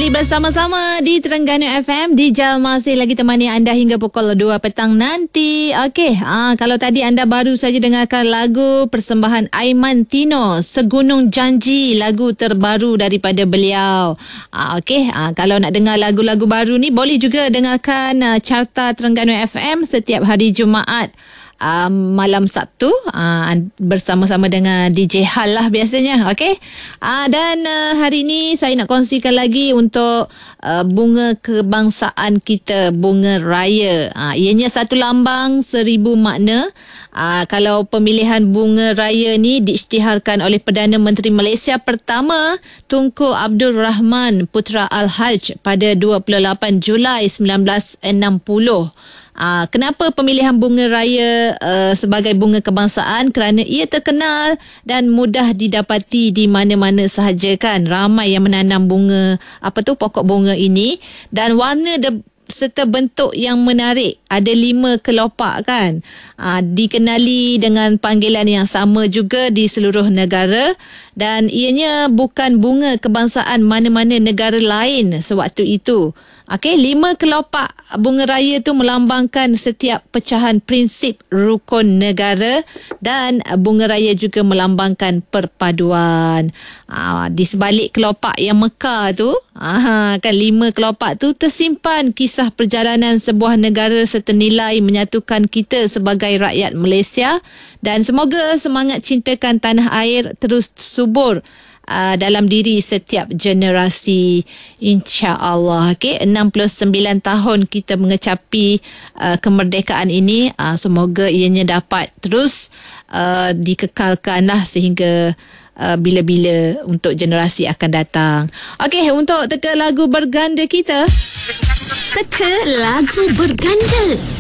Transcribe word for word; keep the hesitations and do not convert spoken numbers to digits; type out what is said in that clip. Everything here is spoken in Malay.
kembali bersama-sama di Terengganu F M. Dijal masih lagi temani anda hingga pukul dua petang nanti. Okey, ah, kalau tadi anda baru saja dengarkan lagu persembahan Aiman Tino, Segunung Janji, lagu terbaru daripada beliau. Ah, Okey, ah, kalau nak dengar lagu-lagu baru ni, boleh juga dengarkan ah, Carta Terengganu F M setiap hari Jumaat. Uh, malam Sabtu uh, bersama-sama dengan D J Hal lah biasanya. Okey. Uh, dan uh, hari ini saya nak kongsikan lagi untuk uh, bunga kebangsaan kita, bunga raya. Uh, ianya satu lambang seribu makna. Uh, kalau pemilihan bunga raya ni diisytiharkan oleh Perdana Menteri Malaysia pertama Tunku Abdul Rahman Putra Al-Haj pada dua puluh lapan Julai sembilan belas enam puluh. Uh, kenapa pemilihan bunga raya uh, sebagai bunga kebangsaan? Kerana ia terkenal dan mudah didapati di mana-mana sahaja kan. Ramai yang menanam bunga, apa tu, pokok bunga ini, dan warna de- serta bentuk yang menarik. Ada lima kelopak kan. Uh, dikenali dengan panggilan yang sama juga di seluruh negara, dan ianya bukan bunga kebangsaan mana-mana negara lain sewaktu itu. Okey, lima kelopak bunga raya tu melambangkan setiap pecahan prinsip rukun negara, dan bunga raya juga melambangkan perpaduan. Aa, di sebalik kelopak yang mekar tu, aa, kan lima kelopak tu tersimpan kisah perjalanan sebuah negara serta nilai menyatukan kita sebagai rakyat Malaysia, dan semoga semangat cintakan tanah air terus subur Uh, dalam diri setiap generasi, insya-Allah. Okey, enam puluh sembilan tahun kita mengecapi uh, kemerdekaan ini. Uh, semoga ianya dapat terus uh, dikekalkanlah sehingga uh, bila-bila untuk generasi akan datang. Okey, untuk teka lagu berganda kita. Teka lagu berganda.